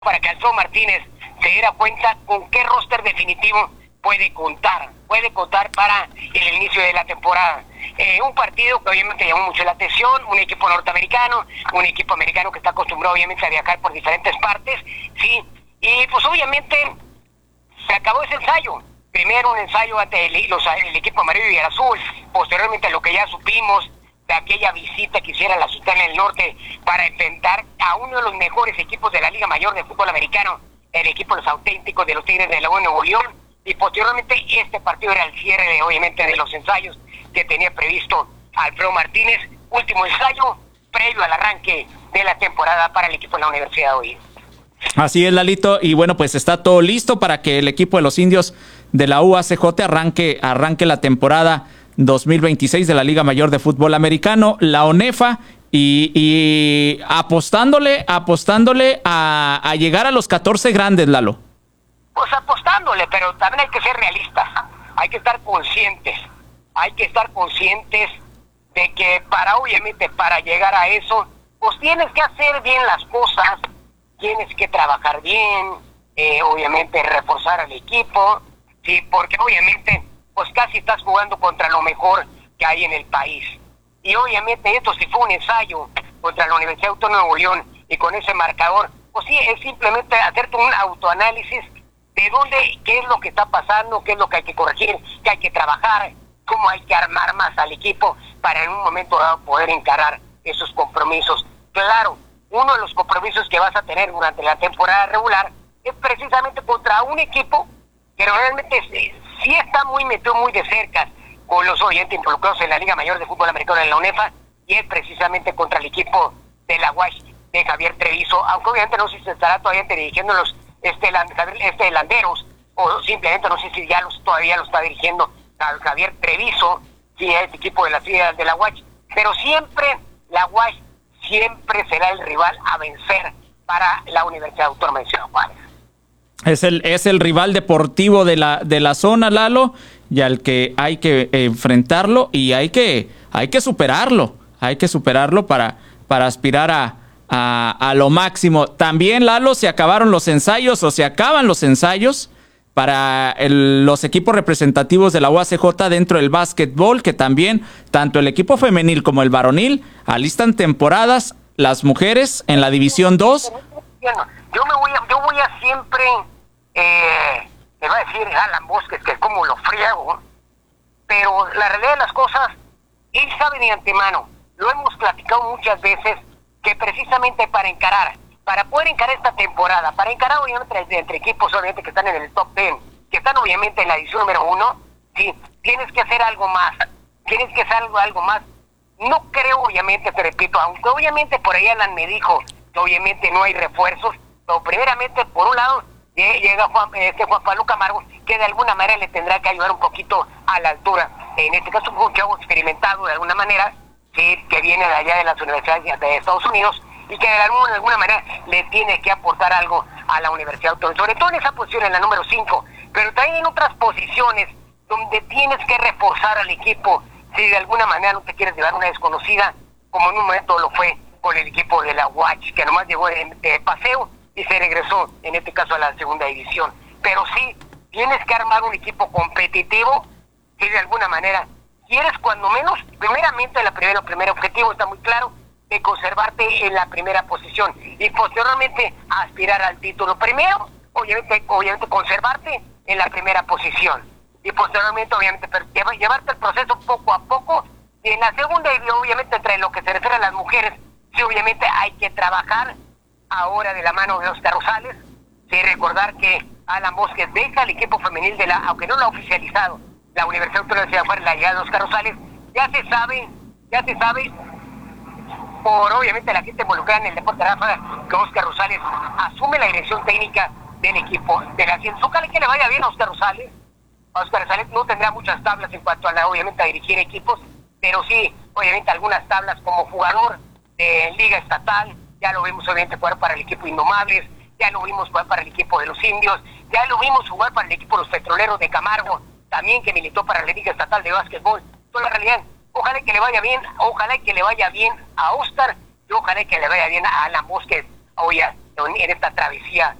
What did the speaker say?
para que Alfredo Martínez se diera cuenta con qué roster definitivo puede contar para el inicio de la temporada. Un partido que obviamente llamó mucho la atención, un equipo norteamericano, un equipo americano que está acostumbrado obviamente a viajar por diferentes partes, sí, y pues obviamente se acabó ese ensayo. Primero un ensayo ante el equipo amarillo y el azul, posteriormente lo que ya supimos de aquella visita que hiciera la Sultana del Norte para enfrentar a uno de los mejores equipos de la Liga Mayor de Fútbol Americano, el equipo de los auténticos de los Tigres de la U de Nuevo León, y posteriormente este partido era el cierre obviamente de los ensayos que tenía previsto Alfredo Martínez, último ensayo previo al arranque de la temporada para el equipo de la Universidad de hoy. Así es, Lalito, y bueno, pues está todo listo para que el equipo de los indios de la UACJ arranque la temporada 2026 de la Liga Mayor de Fútbol Americano, la ONEFA, y apostándole a llegar a los 14 grandes, Lalo. Pues apostándole, pero también hay que ser realistas, hay que estar conscientes de que para llegar a eso, pues tienes que hacer bien las cosas, tienes que trabajar bien, obviamente reforzar al equipo, sí, porque obviamente pues casi estás jugando contra lo mejor que hay en el país. Y obviamente esto si fue un ensayo contra la Universidad Autónoma de Nuevo León y con ese marcador, pues sí, es simplemente hacerte un autoanálisis de qué es lo que está pasando, qué es lo que hay que corregir, qué hay que trabajar, cómo hay que armar más al equipo para en un momento dado poder encarar esos compromisos. Claro, uno de los compromisos que vas a tener durante la temporada regular es precisamente contra un equipo que realmente sí está muy metido muy de cerca con los oyentes involucrados en la Liga Mayor de Fútbol Americano en la UNEFA, y es precisamente contra el equipo de la UASH de Javier Treviso, aunque obviamente no sé si se estará todavía dirigiendo los Landeros, o simplemente no sé si todavía lo está dirigiendo Javier Treviso, sí, es equipo de la ciudad de la UASH, pero siempre la UASH siempre será el rival a vencer para la Universidad Autónoma de Ciudad Juárez. Es el rival deportivo de la zona, Lalo, y al que hay que enfrentarlo y hay que superarlo. Hay que superarlo para aspirar a lo máximo. También, Lalo, se acaban los ensayos para los equipos representativos de la UACJ dentro del básquetbol, que también tanto el equipo femenil como el varonil alistan temporadas, las mujeres en la División 2. Yo voy a siempre, me va a decir Alan Bosques que como lo friego, pero la realidad de las cosas, él sabe de antemano, lo hemos platicado muchas veces, que precisamente para poder encarar esta temporada, para encarar obviamente entre equipos obviamente que están en el top 10, que están obviamente en la edición número 1, sí, tienes que hacer algo más, No creo, obviamente, te repito, aunque obviamente por ahí Alan me dijo que obviamente no hay refuerzos, pero primeramente, por un lado, llega Juan Pablo Camargo, que de alguna manera le tendrá que ayudar un poquito a la altura. En este caso, un chavo experimentado de alguna manera, sí, que viene de allá de las universidades de Estados Unidos, y que de alguna manera le tiene que aportar algo a la Universidad Autónoma, sobre todo en esa posición, en la número 5, pero también en otras posiciones donde tienes que reforzar al equipo, si de alguna manera no te quieres llevar una desconocida, como en un momento lo fue con el equipo de la UACH, que nomás llegó de paseo y se regresó, en este caso, a la segunda división. Pero sí, tienes que armar un equipo competitivo, que de alguna manera quieres, cuando menos, primeramente, el primer objetivo está muy claro, de conservarte en la primera posición y posteriormente aspirar al título. Primero, obviamente conservarte en la primera posición y posteriormente, obviamente, llevarte el proceso poco a poco, y en la segunda, obviamente, entre lo que se refiere a las mujeres, sí, obviamente hay que trabajar ahora de la mano de Oscar Rosales, sí, recordar que Alan Bosques deja el equipo femenil aunque no lo ha oficializado, la Universidad Autónoma de Ciudad Juárez, la llegada de Oscar Rosales, ya se sabe por obviamente la gente involucrada en el deporte ráfaga, que Oscar Rosales asume la dirección técnica del equipo de la Ciencia. Ojalá que le vaya bien a Oscar Rosales. Oscar Rosales no tendrá muchas tablas en cuanto a obviamente a dirigir equipos, pero sí, obviamente algunas tablas como jugador de Liga Estatal, ya lo vimos obviamente jugar para el equipo Indomables, ya lo vimos jugar para el equipo de los Indios, ya lo vimos jugar para el equipo de los Petroleros de Camargo, también que militó para la Liga Estatal de Básquetbol. Toda la realidad, ojalá que le vaya bien a Oscar, y ojalá que le vaya bien a Alan Bosques, en esta travesía